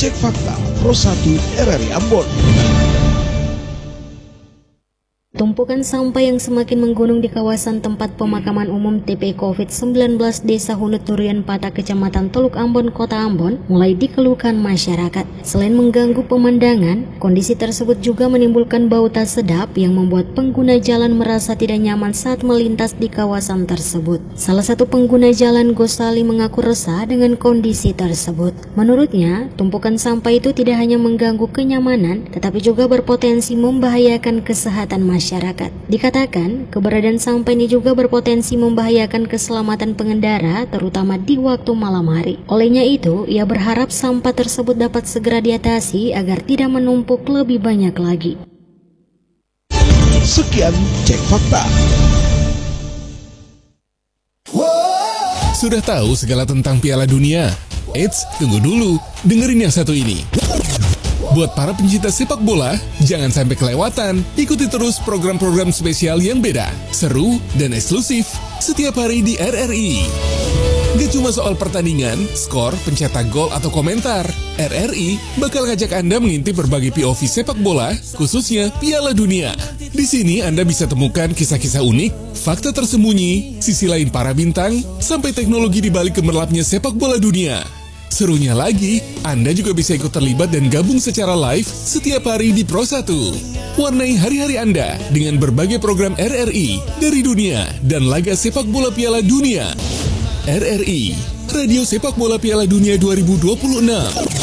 Cek Fakta Pro 1 RRI Ambon. Tumpukan sampah yang semakin menggunung di kawasan tempat pemakaman umum TPI COVID-19 Desa Hunut Durian Pata, Kecamatan Teluk Ambon, Kota Ambon, mulai dikeluhkan masyarakat. Selain mengganggu pemandangan, kondisi tersebut juga menimbulkan bau tak sedap yang membuat pengguna jalan merasa tidak nyaman saat melintas di kawasan tersebut. Salah satu pengguna jalan, Gosali, mengaku resah dengan kondisi tersebut. Menurutnya, tumpukan sampah itu tidak hanya mengganggu kenyamanan, tetapi juga berpotensi membahayakan kesehatan masyarakat. Dikatakan, keberadaan sampah ini juga berpotensi membahayakan keselamatan pengendara, terutama di waktu malam hari. Olehnya itu, ia berharap sampah tersebut dapat segera diatasi agar tidak menumpuk lebih banyak lagi. Sekian Cek Fakta. Sudah tahu segala tentang Piala Dunia? Eits, tunggu dulu, dengerin yang satu ini. Buat para pencinta sepak bola, jangan sampai kelewatan. Ikuti terus program-program spesial yang beda, seru, dan eksklusif setiap hari di RRI. Gak cuma soal pertandingan, skor, pencetak gol, atau komentar. RRI bakal ngajak Anda mengintip berbagai POV sepak bola, khususnya Piala Dunia. Di sini Anda bisa temukan kisah-kisah unik, fakta tersembunyi, sisi lain para bintang, sampai teknologi di balik gemerlapnya sepak bola dunia. Serunya lagi, Anda juga bisa ikut terlibat dan gabung secara live setiap hari di Pro 1. Warnai hari-hari Anda dengan berbagai program RRI dari dunia dan laga sepak bola Piala Dunia. RRI, Radio Sepak Bola Piala Dunia 2026.